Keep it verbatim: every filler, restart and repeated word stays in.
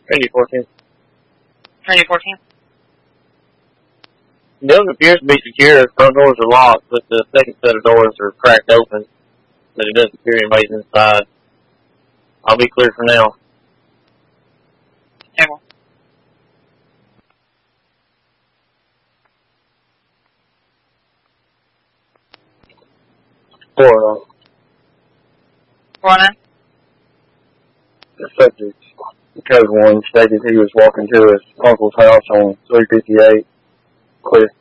Trinity fourteen. Trinity fourteen. The building appears to be secure. Front doors are locked, but the second set of doors are cracked open. But it doesn't appear anybody's inside. I'll be clear for now. Table. Four, uh, Four nine. the subject, code one, stated he was walking to his uncle's house on three fifty-eight. Clear.